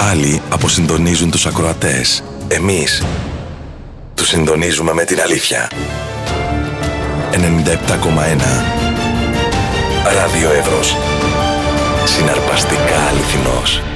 Άλλοι αποσυντονίζουν τους ακροατές. Εμείς τους συντονίζουμε με την αλήθεια. 97,1 Ράδιο Εύρος. Συναρπαστικά αληθινός.